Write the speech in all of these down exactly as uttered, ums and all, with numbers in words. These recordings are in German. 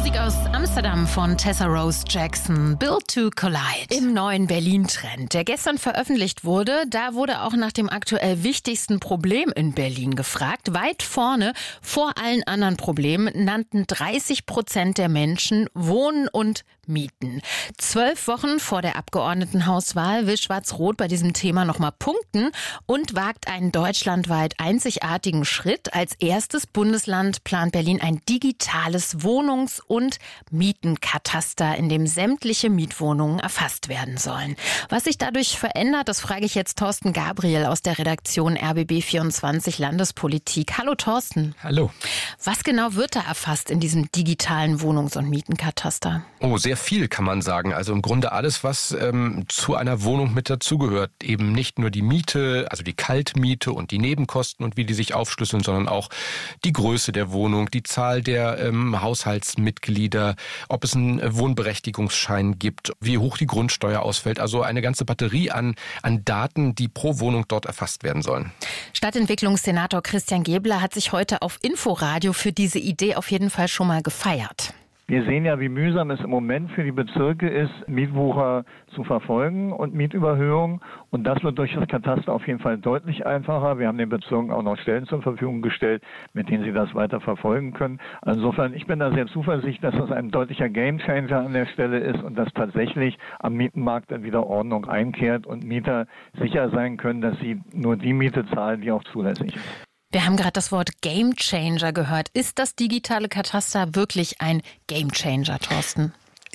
Musik aus Amsterdam von Tessa Rose Jackson, Built to Collide. Im neuen Berlin-Trend, der gestern veröffentlicht wurde, da wurde auch nach dem aktuell wichtigsten Problem in Berlin gefragt. Weit vorne, vor allen anderen Problemen, nannten dreißig Prozent der Menschen Wohnen und Mieten. Zwölf Wochen vor der Abgeordnetenhauswahl will Schwarz-Rot bei diesem Thema nochmal punkten und wagt einen deutschlandweit einzigartigen Schritt. Als erstes Bundesland plant Berlin ein digitales Wohnungs- und Mietenkataster, in dem sämtliche Mietwohnungen erfasst werden sollen. Was sich dadurch verändert, das frage ich jetzt Thorsten Gabriel aus der Redaktion R B B vierundzwanzig Landespolitik. Hallo Thorsten. Hallo. Was genau wird da erfasst in diesem digitalen Wohnungs- und Mietenkataster? Oh, sehr viel kann man sagen. Also im Grunde alles, was ähm, zu einer Wohnung mit dazugehört. Eben nicht nur die Miete, also die Kaltmiete und die Nebenkosten und wie die sich aufschlüsseln, sondern auch die Größe der Wohnung, die Zahl der ähm, Haushaltsmitglieder, ob es einen Wohnberechtigungsschein gibt, wie hoch die Grundsteuer ausfällt. Also eine ganze Batterie an, an Daten, die pro Wohnung dort erfasst werden sollen. Stadtentwicklungssenator Christian Gebler hat sich heute auf Inforadio für diese Idee auf jeden Fall schon mal gefeiert. Wir sehen ja, wie mühsam es im Moment für die Bezirke ist, Mietwucher zu verfolgen und Mietüberhöhungen. Und das wird durch das Kataster auf jeden Fall deutlich einfacher. Wir haben den Bezirken auch noch Stellen zur Verfügung gestellt, mit denen sie das weiter verfolgen können. Insofern, ich bin da sehr zuversichtlich, dass das ein deutlicher Gamechanger an der Stelle ist und dass tatsächlich am Mietenmarkt dann wieder Ordnung einkehrt und Mieter sicher sein können, dass sie nur die Miete zahlen, die auch zulässig ist. Wir haben gerade das Wort Gamechanger gehört. Ist das digitale Kataster wirklich ein Gamechanger, Thorsten?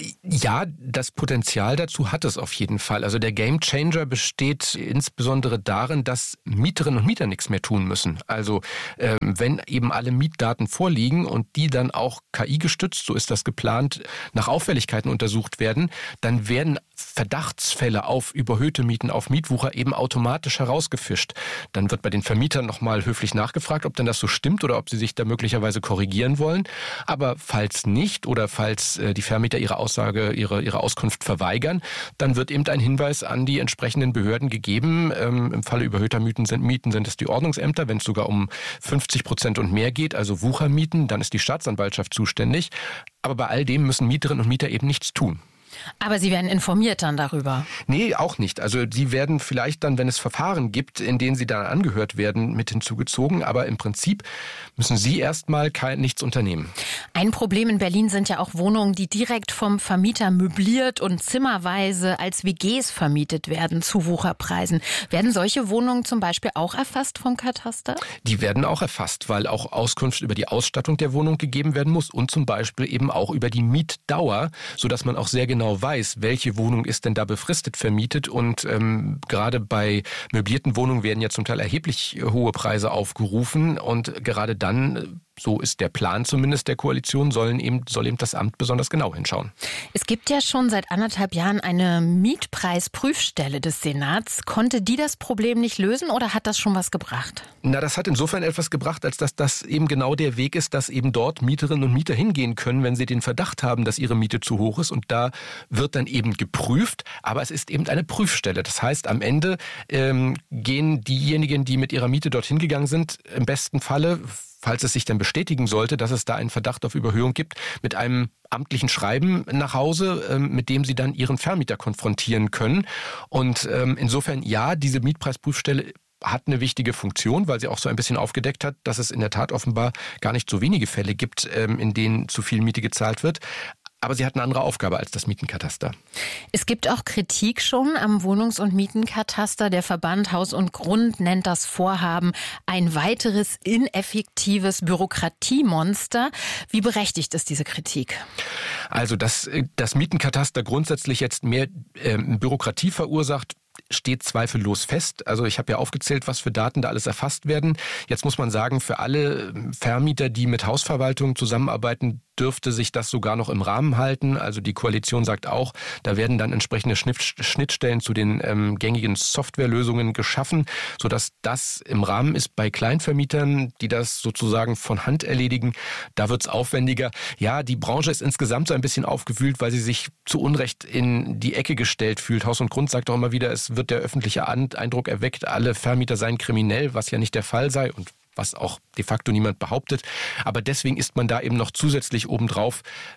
Ja, das Potenzial dazu hat es auf jeden Fall. Also der Gamechanger besteht insbesondere darin, dass Mieterinnen und Mieter nichts mehr tun müssen. Also äh, wenn eben alle Mietdaten vorliegen und die dann auch K I gestützt, so ist das geplant, nach Auffälligkeiten untersucht werden, dann werden Verdachtsfälle auf überhöhte Mieten, auf Mietwucher eben automatisch herausgefischt. Dann wird bei den Vermietern nochmal höflich nachgefragt, ob denn das so stimmt oder ob sie sich da möglicherweise korrigieren wollen. Aber falls nicht oder falls äh, die Vermieter ihre Aussage, ihre, ihre Auskunft verweigern, dann wird eben ein Hinweis an die entsprechenden Behörden gegeben. Ähm, Im Falle überhöhter Mieten sind, Mieten sind es die Ordnungsämter, wenn es sogar um fünfzig Prozent und mehr geht, also Wuchermieten, dann ist die Staatsanwaltschaft zuständig. Aber bei all dem müssen Mieterinnen und Mieter eben nichts tun. Aber Sie werden informiert dann darüber? Nee, auch nicht. Also Sie werden vielleicht dann, wenn es Verfahren gibt, in denen Sie dann angehört werden, mit hinzugezogen. Aber im Prinzip müssen Sie erstmal kein, nichts unternehmen. Ein Problem in Berlin sind ja auch Wohnungen, die direkt vom Vermieter möbliert und zimmerweise als W Gs vermietet werden zu Wucherpreisen. Werden solche Wohnungen zum Beispiel auch erfasst vom Kataster? Die werden auch erfasst, weil auch Auskunft über die Ausstattung der Wohnung gegeben werden muss und zum Beispiel eben auch über die Mietdauer, sodass man auch sehr genau weiß, welche Wohnung ist denn da befristet vermietet. Und ähm, gerade bei möblierten Wohnungen werden ja zum Teil erheblich hohe Preise aufgerufen. Und gerade dann, so ist der Plan zumindest der Koalition, sollen eben, soll eben das Amt besonders genau hinschauen. Es gibt ja schon seit anderthalb Jahren eine Mietpreisprüfstelle des Senats. Konnte die das Problem nicht lösen oder hat das schon was gebracht? Na, das hat insofern etwas gebracht, als dass das eben genau der Weg ist, dass eben dort Mieterinnen und Mieter hingehen können, wenn sie den Verdacht haben, dass ihre Miete zu hoch ist. Und da wird dann eben geprüft, aber es ist eben eine Prüfstelle. Das heißt, am Ende ähm, gehen diejenigen, die mit ihrer Miete dorthin gegangen sind, im besten Falle, falls es sich dann bestätigen sollte, dass es da einen Verdacht auf Überhöhung gibt, mit einem amtlichen Schreiben nach Hause, mit dem sie dann ihren Vermieter konfrontieren können. Und insofern, ja, diese Mietpreisprüfstelle hat eine wichtige Funktion, weil sie auch so ein bisschen aufgedeckt hat, dass es in der Tat offenbar gar nicht so wenige Fälle gibt, in denen zu viel Miete gezahlt wird. Aber sie hat eine andere Aufgabe als das Mietenkataster. Es gibt auch Kritik schon am Wohnungs- und Mietenkataster. Der Verband Haus und Grund nennt das Vorhaben ein weiteres ineffektives Bürokratiemonster. Wie berechtigt ist diese Kritik? Also, dass das Mietenkataster grundsätzlich jetzt mehr äh, Bürokratie verursacht, steht zweifellos fest. Also ich habe ja aufgezählt, was für Daten da alles erfasst werden. Jetzt muss man sagen, für alle Vermieter, die mit Hausverwaltungen zusammenarbeiten, dürfte sich das sogar noch im Rahmen halten. Also die Koalition sagt auch, da werden dann entsprechende Schnittstellen zu den ähm, gängigen Softwarelösungen geschaffen, sodass das im Rahmen ist. Bei Kleinvermietern, die das sozusagen von Hand erledigen, da wird's aufwendiger. Ja, die Branche ist insgesamt so ein bisschen aufgewühlt, weil sie sich zu Unrecht in die Ecke gestellt fühlt. Haus und Grund sagt auch immer wieder, es wird der öffentliche Eindruck erweckt, alle Vermieter seien kriminell, was ja nicht der Fall sei und was auch de facto niemand behauptet. Aber deswegen ist man da eben noch zusätzlich obendrauf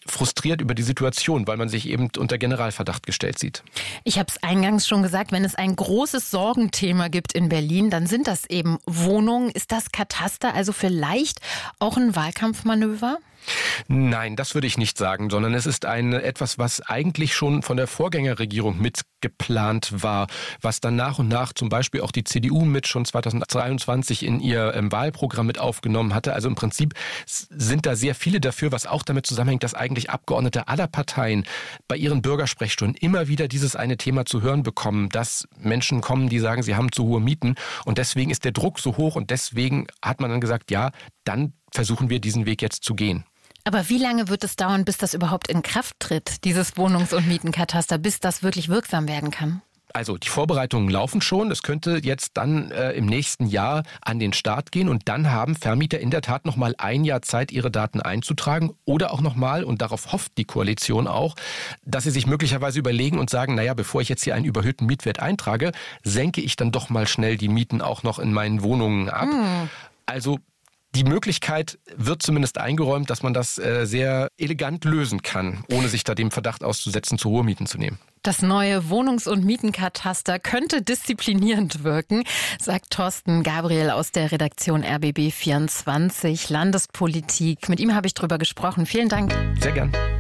frustriert über die Situation, weil man sich eben unter Generalverdacht gestellt sieht. Ich habe es eingangs schon gesagt, wenn es ein großes Sorgenthema gibt in Berlin, dann sind das eben Wohnungen. Ist das Kataster also vielleicht auch ein Wahlkampfmanöver? Nein, das würde ich nicht sagen, sondern es ist ein etwas, was eigentlich schon von der Vorgängerregierung mitgeplant war, was dann nach und nach zum Beispiel auch die C D U mit schon zweitausenddreiundzwanzig in ihr ähm, Wahlprogramm mit aufgenommen hatte. Also im Prinzip sind da sehr viele dafür, was auch damit zusammenhängt, dass eigentlich Abgeordnete aller Parteien bei ihren Bürgersprechstunden immer wieder dieses eine Thema zu hören bekommen, dass Menschen kommen, die sagen, sie haben zu hohe Mieten und deswegen ist der Druck so hoch und deswegen hat man dann gesagt, ja, dann versuchen wir diesen Weg jetzt zu gehen. Aber wie lange wird es dauern, bis das überhaupt in Kraft tritt, dieses Wohnungs- und Mietenkataster, bis das wirklich wirksam werden kann? Also die Vorbereitungen laufen schon. Es könnte jetzt dann äh, im nächsten Jahr an den Start gehen und dann haben Vermieter in der Tat noch mal ein Jahr Zeit, ihre Daten einzutragen oder auch noch mal, und darauf hofft die Koalition auch, dass sie sich möglicherweise überlegen und sagen, naja, bevor ich jetzt hier einen überhöhten Mietwert eintrage, senke ich dann doch mal schnell die Mieten auch noch in meinen Wohnungen ab. Mm. Also die Möglichkeit wird zumindest eingeräumt, dass man das äh, sehr elegant lösen kann, ohne sich da dem Verdacht auszusetzen, zu hohe Mieten zu nehmen. Das neue Wohnungs- und Mietenkataster könnte disziplinierend wirken, sagt Thorsten Gabriel aus der Redaktion R B B vierundzwanzig Landespolitik. Mit ihm habe ich drüber gesprochen. Vielen Dank. Sehr gern.